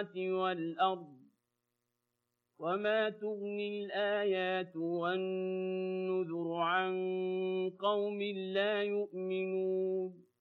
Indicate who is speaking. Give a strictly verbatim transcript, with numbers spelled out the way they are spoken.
Speaker 1: السماوات والأرض وما تغني الآيات والنذر عن قوم لا يؤمنون